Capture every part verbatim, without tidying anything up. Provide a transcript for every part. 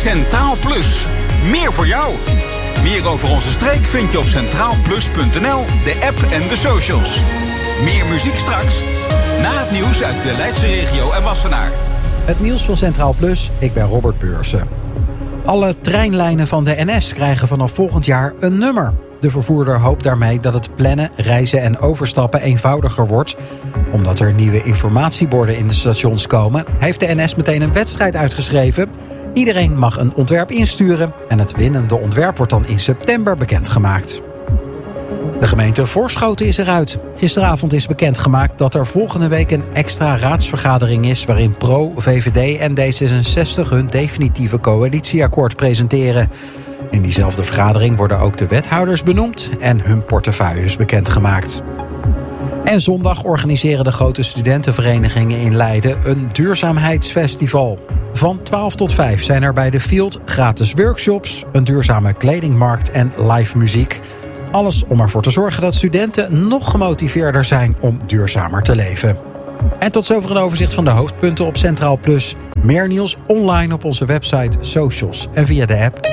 Centraal Plus. Meer voor jou. Meer over onze streek vind je op centraal plus punt n l, de app en de socials. Meer muziek straks. Na het nieuws uit de Leidse regio en Wassenaar. Het nieuws van Centraal Plus, ik ben Robert Beursen. Alle treinlijnen van de N S krijgen vanaf volgend jaar een nummer. De vervoerder hoopt daarmee dat het plannen, reizen en overstappen eenvoudiger wordt. Omdat er nieuwe informatieborden in de stations komen, heeft de N S meteen een wedstrijd uitgeschreven. Iedereen mag een ontwerp insturen en het winnende ontwerp wordt dan in september bekendgemaakt. De gemeente Voorschoten is eruit. Gisteravond is bekendgemaakt dat er volgende week een extra raadsvergadering is waarin Pro, V V D en D zesenzestig hun definitieve coalitieakkoord presenteren. In diezelfde vergadering worden ook de wethouders benoemd en hun portefeuilles bekendgemaakt. En zondag organiseren de grote studentenverenigingen in Leiden een duurzaamheidsfestival. Van twaalf tot vijf zijn er bij de Field gratis workshops, een duurzame kledingmarkt en live muziek. Alles om ervoor te zorgen dat studenten nog gemotiveerder zijn om duurzamer te leven. En tot zover een overzicht van de hoofdpunten op Centraal Plus. Meer nieuws online op onze website, socials en via de app.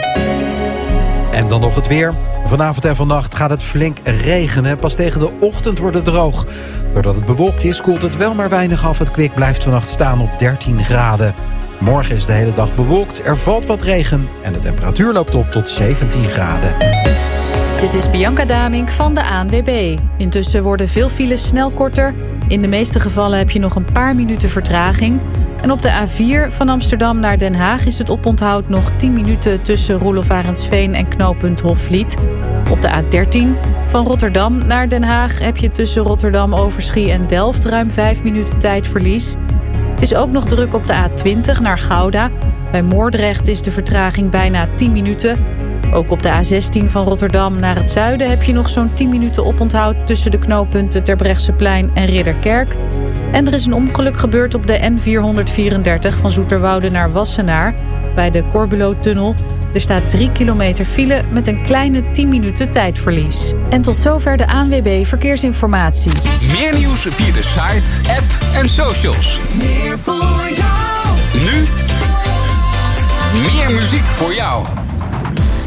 En dan nog het weer. Vanavond en vannacht gaat het flink regenen. Pas tegen de ochtend wordt het droog. Doordat het bewolkt is, koelt het wel maar weinig af. Het kwik blijft vannacht staan op dertien graden. Morgen is de hele dag bewolkt, er valt wat regen en de temperatuur loopt op tot zeventien graden. Dit is Bianca Damink van de A N W B. Intussen worden veel files snel korter. In de meeste gevallen heb je nog een paar minuten vertraging. En op de A vier van Amsterdam naar Den Haag is het oponthoud nog tien minuten tussen Roelof Arendsveen en knooppunt Hofvliet. Op de A dertien van Rotterdam naar Den Haag heb je tussen Rotterdam, Overschie en Delft ruim vijf minuten tijdverlies. Het is ook nog druk op de A twintig naar Gouda. Bij Moordrecht is de vertraging bijna tien minuten. Ook op de A zestien van Rotterdam naar het zuiden heb je nog zo'n tien minuten oponthoud tussen de knooppunten Terbrechtseplein en Ridderkerk. En er is een ongeluk gebeurd op de N vierhonderdvierendertig van Zoeterwoude naar Wassenaar bij de Corbulo-tunnel. Er staat drie kilometer file met een kleine tien minuten tijdverlies. En tot zover de A N W B Verkeersinformatie. Meer nieuws via de site, app en socials. Meer voor jou. Nu meer muziek voor jou.